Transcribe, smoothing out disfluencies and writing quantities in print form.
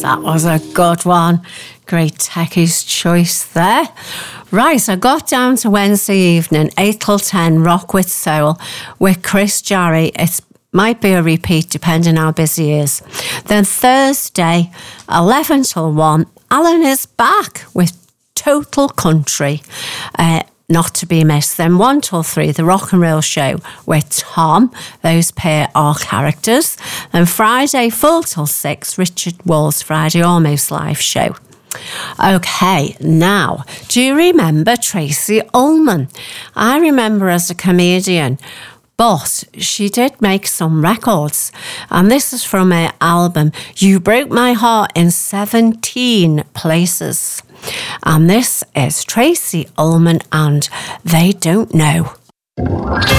that was a good one. Great Techie's choice there. Right, I got down to Wednesday evening, 8 till 10, Rock with Soul, with Chris Jarry. It might be a repeat, depending how busy he is. Then Thursday, 11 till 1, Alan is back with Total Country. Not to be missed. Then 1 till 3, the Rock and Roll Show with Tom. Those pair are characters. Then Friday, 4 till 6, Richard Wall's Friday Almost Live Show. Okay, now, do you remember Tracy Ullman? I remember as a comedian, but she did make some records. And this is from her album, You Broke My Heart in 17 Places. And this is Tracy Ullman and They Don't Know.